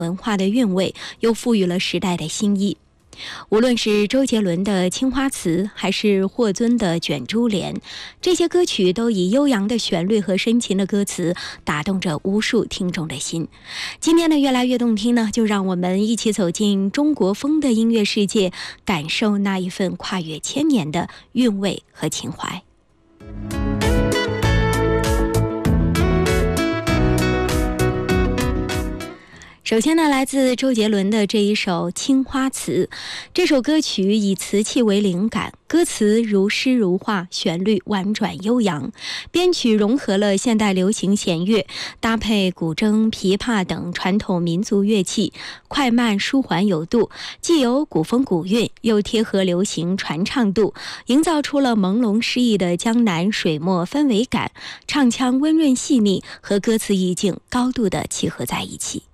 文化的韵味，又赋予了时代的新意。无论是周杰伦的《青花瓷》，还是霍尊的《卷珠帘》，这些歌曲都以悠扬的旋律和深情的歌词打动着无数听众的心。今天的越来越动听呢，就让我们一起走进中国风的音乐世界，感受那一份跨越千年的韵味和情怀。首先呢，来自周杰伦的这一首《青花瓷》，这首歌曲以瓷器为灵感，歌词如诗如画，旋律婉转悠扬，编曲融合了现代流行弦乐，搭配古筝、琵琶等传统民族乐器，快慢舒缓有度，既有古风古韵，又贴合流行传唱度，营造出了朦胧诗意的江南水墨氛围感，唱腔温润细腻，和歌词意境高度的契合在一起。